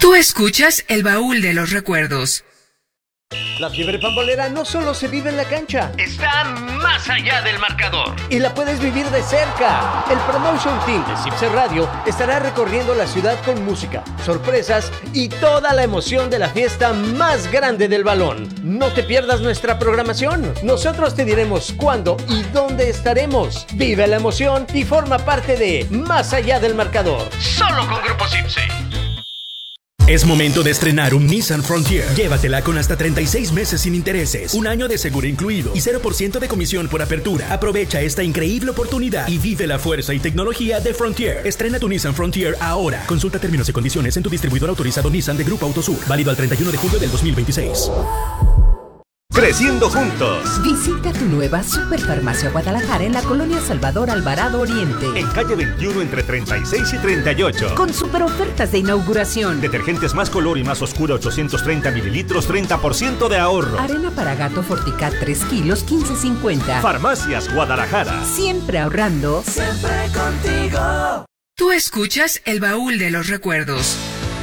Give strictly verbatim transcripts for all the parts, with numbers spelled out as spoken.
Tú escuchas El Baúl de los Recuerdos. La fiebre pambolera no solo se vive en la cancha, está más allá del marcador. Y la puedes vivir de cerca. El Promotion Team de Cipse Radio estará recorriendo la ciudad con música, sorpresas y toda la emoción de la fiesta más grande del balón. No te pierdas nuestra programación. Nosotros te diremos cuándo y dónde estaremos. Vive la emoción y forma parte de Más allá del marcador. Solo con Grupo Cipse. Es momento de estrenar un Nissan Frontier. Llévatela con hasta treinta y seis meses sin intereses, un año de seguro incluido y cero por ciento de comisión por apertura. Aprovecha esta increíble oportunidad y vive la fuerza y tecnología de Frontier. Estrena tu Nissan Frontier ahora. Consulta términos y condiciones en tu distribuidor autorizado Nissan de Grupo Autosur. Válido al treinta y uno de julio del dos mil veintiséis. Creciendo juntos. Visita tu nueva Superfarmacia Guadalajara en la colonia Salvador Alvarado Oriente. En calle veintiuno entre treinta y seis y treinta y ocho. Con super ofertas de inauguración. Detergentes más color y más oscura ochocientos treinta mililitros, treinta por ciento de ahorro. Arena para gato Forticat tres kilos, quince cincuenta. Farmacias Guadalajara. Siempre ahorrando. Siempre contigo. Tú escuchas El Baúl de los Recuerdos.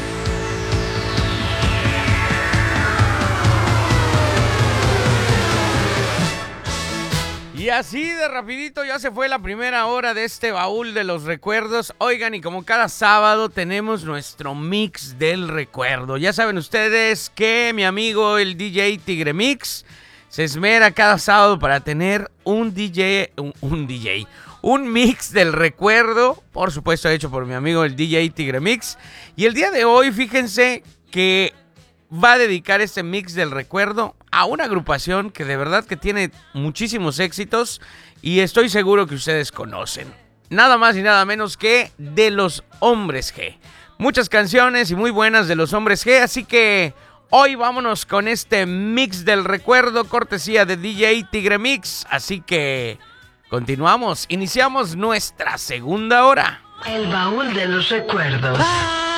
Y así de rapidito ya se fue la primera hora de este Baúl de los Recuerdos. Oigan, y como cada sábado tenemos nuestro mix del recuerdo. Ya saben ustedes que mi amigo el D J Tigre Mix se esmera cada sábado para tener un D J, un, un D J, un mix del recuerdo, por supuesto hecho por mi amigo el D J Tigre Mix. Y el día de hoy, fíjense que va a dedicar este mix del recuerdo a una agrupación que de verdad que tiene muchísimos éxitos y estoy seguro que ustedes conocen. Nada más y nada menos que de los Hombres G. Muchas canciones y muy buenas de los Hombres G, así que hoy vámonos con este mix del recuerdo, cortesía de D J Tigre Mix. Así que continuamos, iniciamos nuestra segunda hora. El Baúl de los Recuerdos. ¡Ah!